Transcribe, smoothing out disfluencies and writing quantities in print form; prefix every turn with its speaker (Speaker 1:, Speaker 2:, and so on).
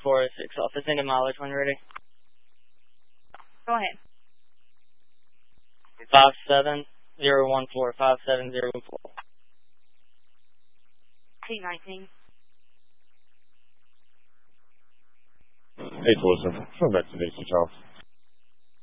Speaker 1: 406, office into mileage when you're ready.
Speaker 2: Go ahead.
Speaker 1: 57014, 57014.
Speaker 2: T19.
Speaker 3: 847, from back to DC, Charles.